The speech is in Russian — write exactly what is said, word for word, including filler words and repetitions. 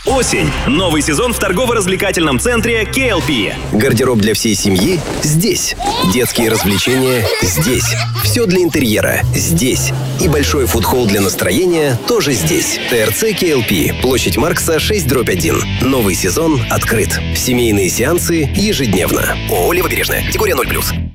Осень. Новый сезон в торгово-развлекательном центре кей эл пи. Гардероб для всей семьи здесь. Детские развлечения здесь. Все для интерьера здесь. И большой фудхолл для настроения тоже здесь. ТРЦ кей эл пи. Площадь Маркса, шесть дробь один. Новый сезон открыт. Семейные сеансы ежедневно. ООО «Левобережная». Категория ноль плюс.